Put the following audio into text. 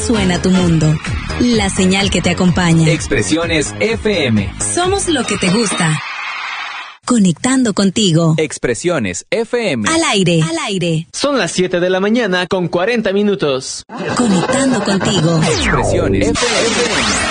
suena tu mundo. La señal que te acompaña. Expresiones FM. Somos lo que te gusta. Conectando contigo. Expresiones FM. Al aire. Al aire. Son las 7 de la mañana con 40 minutos. Conectando contigo. Expresiones FM.